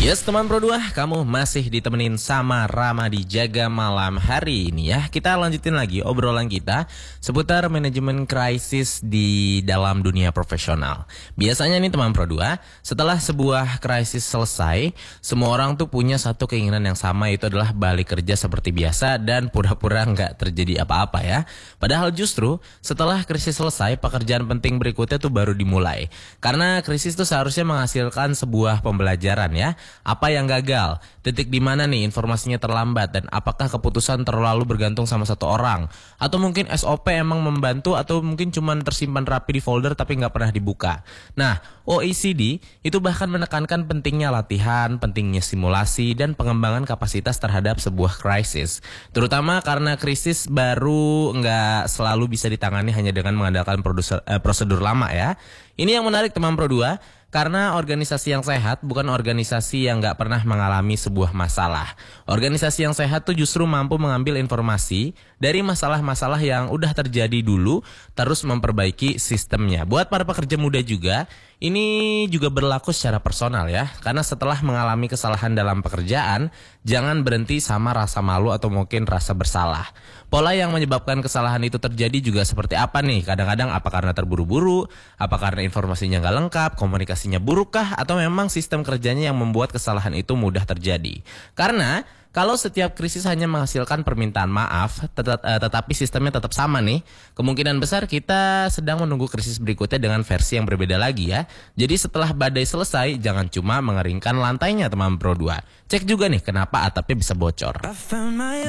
Yes teman Pro 2, kamu masih ditemenin sama Rama di Jaga Malam hari ini ya. Kita lanjutin lagi obrolan kita seputar manajemen krisis di dalam dunia profesional. Biasanya nih teman Pro 2, setelah sebuah krisis selesai, semua orang tuh punya satu keinginan yang sama, yaitu adalah balik kerja seperti biasa dan pura-pura nggak terjadi apa-apa ya. Padahal justru setelah krisis selesai, pekerjaan penting berikutnya tuh baru dimulai. Karena krisis tuh seharusnya menghasilkan sebuah pembelajaran ya. Apa yang gagal? Titik di mana nih informasinya terlambat? Dan apakah keputusan terlalu bergantung sama satu orang? Atau mungkin SOP emang membantu atau mungkin cuma tersimpan rapi di folder tapi nggak pernah dibuka? Nah, OECD itu bahkan menekankan pentingnya latihan, pentingnya simulasi, dan pengembangan kapasitas terhadap sebuah krisis. Terutama karena krisis baru nggak selalu bisa ditangani hanya dengan mengandalkan prosedur lama ya. Ini yang menarik teman Pro 2. Karena organisasi yang sehat bukan organisasi yang nggak pernah mengalami sebuah masalah. Organisasi yang sehat tuh justru mampu mengambil informasi dari masalah-masalah yang udah terjadi dulu, terus memperbaiki sistemnya. Buat para pekerja muda juga, ini juga berlaku secara personal ya. Karena setelah mengalami kesalahan dalam pekerjaan, jangan berhenti sama rasa malu atau mungkin rasa bersalah. Pola yang menyebabkan kesalahan itu terjadi juga seperti apa nih? Kadang-kadang apa karena terburu-buru, apa karena informasinya nggak lengkap, komunikasinya burukkah, atau memang sistem kerjanya yang membuat kesalahan itu mudah terjadi. Karena kalau setiap krisis hanya menghasilkan permintaan maaf, tetapi sistemnya tetap sama nih, kemungkinan besar kita sedang menunggu krisis berikutnya dengan versi yang berbeda lagi ya. Jadi setelah badai selesai, jangan cuma mengeringkan lantainya teman Pro 2. Cek juga nih kenapa atapnya bisa bocor.